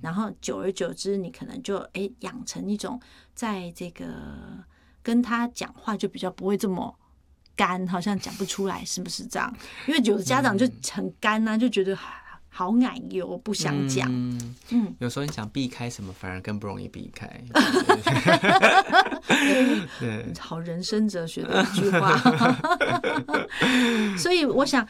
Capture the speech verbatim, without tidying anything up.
然后久而久之，你可能就哎养成一种在这个跟他讲话就比较不会这么干，好像讲不出来，是不是这样？因为有的家长就很干啊，就觉得好奶油，不想讲。 嗯，嗯有时候你想避开什么，反而更不容易避开。 对，好人生哲学的一句话。所以我想，